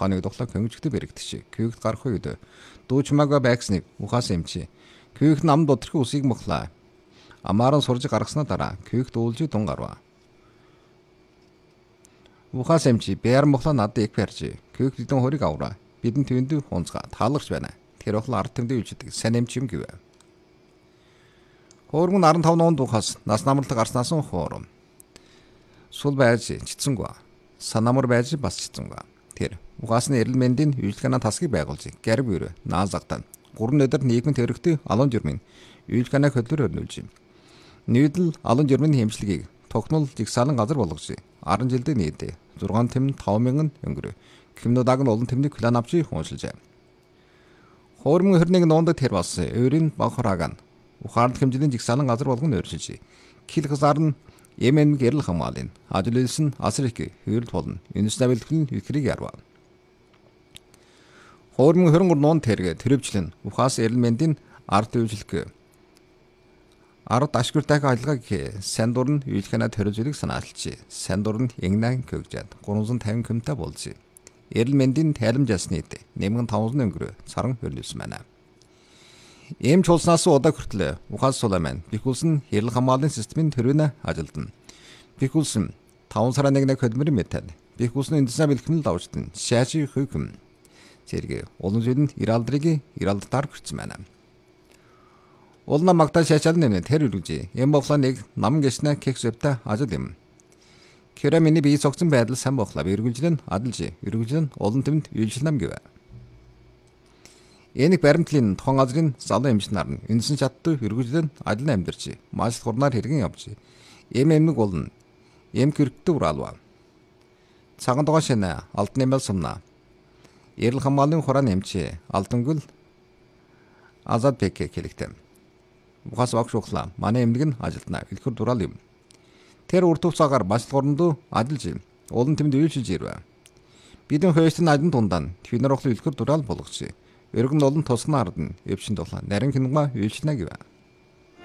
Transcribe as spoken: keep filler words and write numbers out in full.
хоног тухлаа көмжигтэй бэрэгдэж. Күйгт гарах үед дүүчмаага байгсныг ухаас эмчи. Күйгт нам дотрх усыг мөхлаа. Амааран сурж гаргаснаа дараа күйгт уулжи дун гарва. Ухаас эмчи бээр мөхлаа надад их барьж. Күйгт идэн хориг авраа. Бидэн төвөнд хунцгаа таалагч байна. Тэр охлоо ард тэмдэг үжидэг сайн эмч юм гэв. Хөөргөн арван таван онд ухаас нас намралт гарснаас нь хоором. Сул байж чицсэнгүй. Санамар байж бас чицсэнгүй. Тэр ухаас нь эрэл мэндийн үйлчлэгнаа тасгийг байгуулж гэрэг бүрэ наазагтан гурван өдөр нийгмийн төрөгтэй алон журмын үйлчлэгнаа хөдлөр өрнүүлж. Нийтэл алон журмын хэмжлэгийг тогтмол жигсаалан газар болгож арван жилдээ нийтдээ зургаан тэм таван мянган өнгөрөө. Кимнудаг нь олон тэмдэг план авчи хууншилжээ. Хөөрмөн хөрнийг нуундаг тэр бас өөрийн банхараагаан ухаарлах хэмжээний жигсаалан газар болгон өөрчилж. Кил хасаар нь Yemen гэрэл хамгаалын ажлын асар их хөрөл болно. Энэс навилтгэн ихрийг ярва. Хөөрмөн хөрөнгөр нуун тэрэг төрөвчлэн ухаас элементийн ард үйлчлэг ард ашгүртайг ажиллагааг сайн дурн үйлчлэгнээ төрөлжүүлэх санаалж. Сайн дурн ягнан көгжээд гурван тавин кмтэй болж. Элементийн тайлмжаас нийт нэмгэн таван өнгөрөө саран хөрөлсөн байна. Эм чуулснаас удаа хүртлээ ухаас сулайман бихүүлсэн хэрэл хамгааллын системийн төрөөнө ажилдана. Бихүүлсэн таван сарын нэгнээ хөдөлмөрийн метал. Бихүүлсэн эндсэн бэлтгэл давжтан шааши хүйхэм. Зэрэг олон зүйлэнд иралдрыг иралдтаар хүрсэн байна. Улна магтаа шаашаал нэмэ тэр үргэж эм бофла нэг нам гэснэ кексвэпта ажил юм. Керамины бие согцсон байдал сайн бохла эргүүлжлэн адилж эргүүлжлэн олон тэмд үйлчлэл нам гэвэ. Энийг баримтлын тохон газрын залуу эмч нар нь энэсэн чаттай өргөжлөн ажил амьдарч маш хурнаар хэрэгэн явж эм эмэг болно. Эм гэрэгтэй уралва. Цагаан дугаар шинэ алтны мэл сумна. Эрэл хамгааллын хураан эмч Алдангүл Азад Бэкэ хэлэгтэй. Ухаас багш ухлаа. Манай эмнэг нь ажилтнаа. Илхүр дурал юм. Тэр урт хугацаагаар маш хурдан ажиллаж олон тэмд үйлчилж ирвэ. Бидэн хөөстөн ажин дундаа твинэр охлоо илхүр дурал болгоч. Өргөн олон тосгон ард нь өвчин дулаа нарийн хингаа үйлчлэнэ гэв.